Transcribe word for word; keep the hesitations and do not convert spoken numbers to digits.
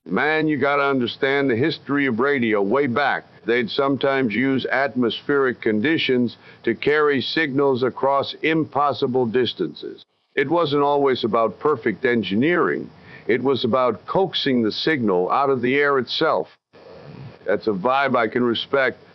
Man, you got to understand the history of radio way back. They'd sometimes use atmospheric conditions to carry signals across impossible distances. It wasn't always about perfect engineering. It was about coaxing the signal out of the air itself. That's a vibe I can respect.